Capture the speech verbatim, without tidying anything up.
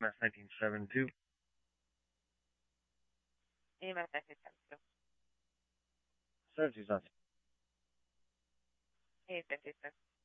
Mass nineteen seventy-two. A M S nineteen seventy-two. Services on. A fifty-six.